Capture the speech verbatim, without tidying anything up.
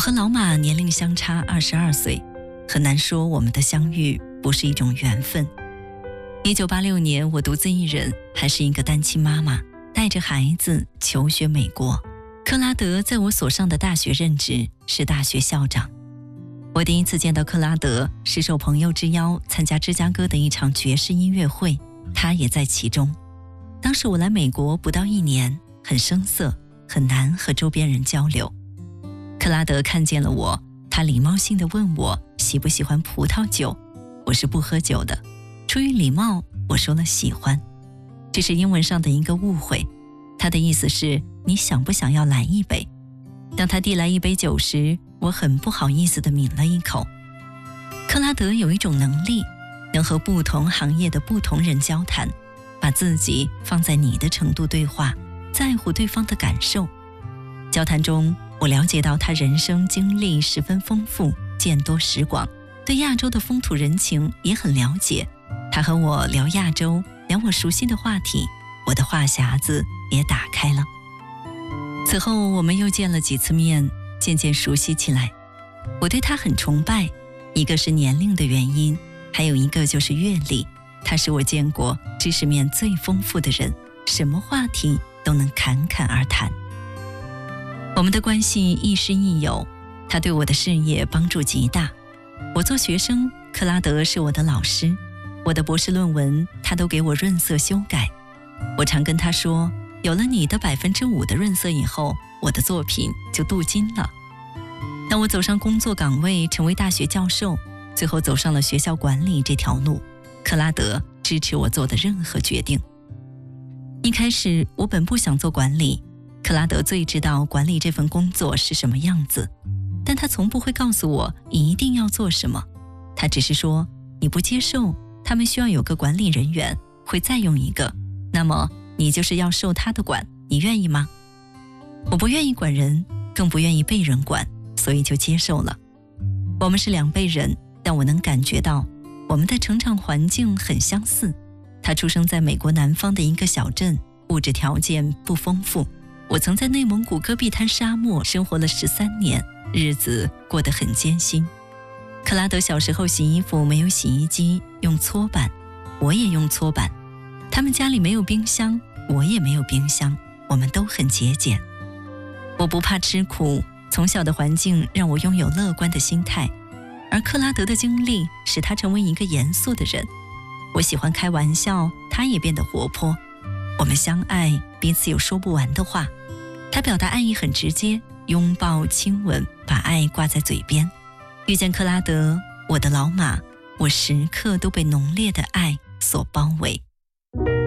和老马年龄相差二十二岁，很难说我们的相遇不是一种缘分。一九八六年，我独自一人，还是一个单亲妈妈，带着孩子求学美国。克拉德在我所上的大学任职，是大学校长。我第一次见到克拉德是受朋友之邀参加芝加哥的一场爵士音乐会，他也在其中。当时我来美国不到一年，很生涩，很难和周边人交流。克拉德看见了我，他礼貌性地问我喜不喜欢葡萄酒。我是不喝酒的，出于礼貌，我说了喜欢。这是英文上的一个误会，他的意思是你想不想要来一杯。当他递来一杯酒时，我很不好意思地抿了一口。克拉德有一种能力，能和不同行业的不同人交谈，把自己放在你的程度对话，在乎对方的感受。交谈中，我了解到他人生经历十分丰富，见多识广，对亚洲的风土人情也很了解。他和我聊亚洲，聊我熟悉的话题，我的话匣子也打开了。此后我们又见了几次面，渐渐熟悉起来。我对他很崇拜，一个是年龄的原因，还有一个就是阅历。他是我见过知识面最丰富的人，什么话题都能侃侃而谈。我们的关系亦师亦友，他对我的事业帮助极大。我做学生，克拉德是我的老师，我的博士论文他都给我润色修改。我常跟他说，有了你的百分之五的润色以后，我的作品就镀金了。当我走上工作岗位，成为大学教授，最后走上了学校管理这条路，克拉德支持我做的任何决定。一开始我本不想做管理，克拉德最知道管理这份工作是什么样子，但他从不会告诉我一定要做什么。他只是说，你不接受，他们需要有个管理人员，会再用一个，那么你就是要受他的管，你愿意吗？我不愿意管人，更不愿意被人管，所以就接受了。我们是两辈人，但我能感觉到我们的成长环境很相似。他出生在美国南方的一个小镇，物质条件不丰富。我曾在内蒙古戈壁滩沙漠生活了十三年，日子过得很艰辛。克拉德小时候洗衣服没有洗衣机，用搓板，我也用搓板。他们家里没有冰箱，我也没有冰箱，我们都很节俭。我不怕吃苦，从小的环境让我拥有乐观的心态，而克拉德的经历使他成为一个严肃的人。我喜欢开玩笑，他也变得活泼。我们相爱，彼此有说不完的话。他表达爱意很直接，拥抱亲吻，把爱挂在嘴边。遇见克拉德，我的老马，我时刻都被浓烈的爱所包围。